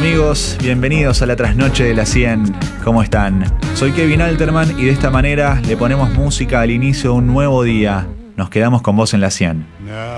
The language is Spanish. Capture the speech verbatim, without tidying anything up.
amigos? Bienvenidos a la trasnoche de la cien. ¿Cómo están? Soy Kevin Alterman y de esta manera le ponemos música al inicio de un nuevo día. Nos quedamos con vos en la cien.